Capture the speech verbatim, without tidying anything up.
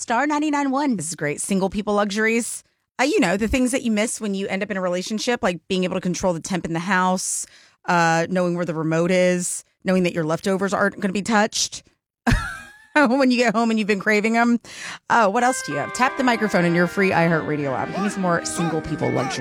Star ninety-nine point one. This is great. Single people luxuries. Uh, you know, the things that you miss when you end up in a relationship, like being able to control the temp in the house, uh, knowing where the remote is, knowing that your leftovers aren't going to be touched when you get home and you've been craving them. Uh, what else do you have? Tap the microphone in your free iHeartRadio app. Give me some more single people luxury.